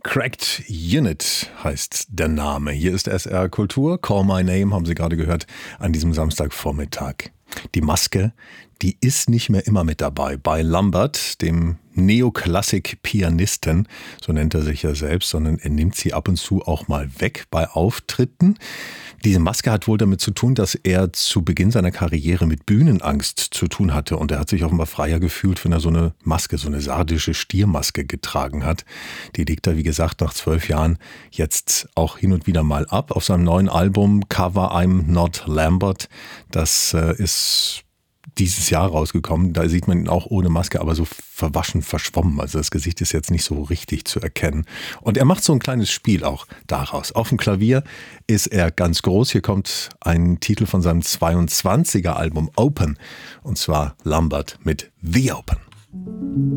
Cracked Unit heißt der Name. Hier ist SR Kultur. Call My Name haben Sie gerade gehört an diesem Samstagvormittag. Die Maske, die ist nicht mehr immer mit dabei. Bei Lambert, dem Neoklassik-Pianisten, so nennt er sich ja selbst, sondern er nimmt sie ab und zu auch mal weg bei Auftritten. Diese Maske hat wohl damit zu tun, dass er zu Beginn seiner Karriere mit Bühnenangst zu tun hatte. Und er hat sich offenbar freier gefühlt, wenn er so eine Maske, so eine sardische Stiermaske getragen hat. Die legt er, wie gesagt, nach 12 Jahren jetzt auch hin und wieder mal ab. Auf seinem neuen Album Cover I'm Not Lambert. Das ist dieses Jahr rausgekommen. Da sieht man ihn auch ohne Maske, aber so verwaschen, verschwommen. Also das Gesicht ist jetzt nicht so richtig zu erkennen. Und er macht so ein kleines Spiel auch daraus. Auf dem Klavier ist er ganz groß. Hier kommt ein Titel von seinem 22er Album Open. Und zwar Lambert mit The Open.